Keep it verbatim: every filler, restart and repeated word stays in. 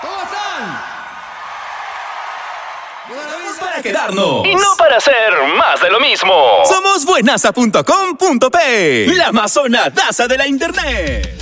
¿Cómo están? Para quedarnos y no para hacer más de lo mismo. Somos buenaza punto com punto pe, la mazonadaza de la internet.